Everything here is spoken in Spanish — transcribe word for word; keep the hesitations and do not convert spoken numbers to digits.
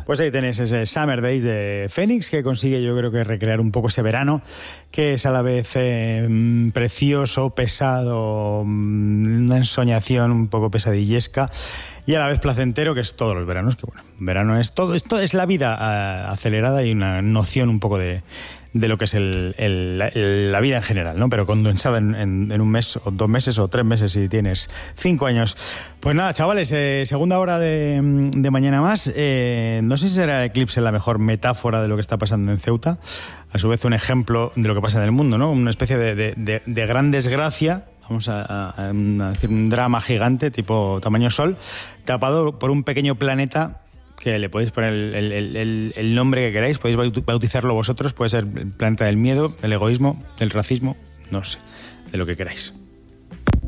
Pues ahí tenéis ese Summer Days de Phoenix, que consigue, yo creo, que recrear un poco ese verano, que es a la vez eh, precioso, pesado, una ensoñación un poco pesadillesca, y a la vez placentero, que es todos los veranos, que bueno, verano es todo, esto es la vida uh, acelerada y una noción un poco de, de lo que es el, el, el, la vida en general, ¿no? Pero condensada en, en, en un mes, o dos meses, o tres meses si tienes cinco años. Pues nada, chavales, eh, segunda hora de, de Mañana Más. Eh, no sé si será el eclipse la mejor metáfora de lo que está pasando en Ceuta, a su vez un ejemplo de lo que pasa en el mundo, ¿no? Una especie de, de, de, de gran desgracia. Vamos a, a, a decir un drama gigante, tipo tamaño Sol, tapado por un pequeño planeta que le podéis poner el, el, el, el nombre que queráis, podéis bautizarlo vosotros, puede ser el planeta del miedo, del egoísmo, del racismo, no sé, de lo que queráis.